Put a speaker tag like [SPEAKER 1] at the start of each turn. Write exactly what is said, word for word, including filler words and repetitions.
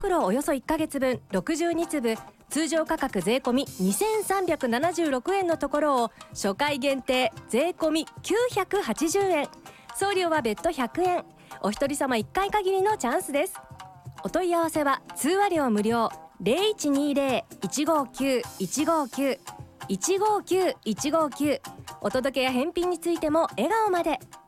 [SPEAKER 1] 袋およそいっかげつぶんろくじゅうにつぶ、通常価格税込みにせんさんびゃくななじゅうろくえんのところを初回限定税込みきゅうひゃくはちじゅうえん、送料は別途ひゃくえん。お一人様いっかい限りのチャンスです。お問い合わせは通話料無料 ゼロいちにゼロ いちごきゅう いちごきゅう いちごきゅう いちごきゅう。お届けや返品についても笑顔まで。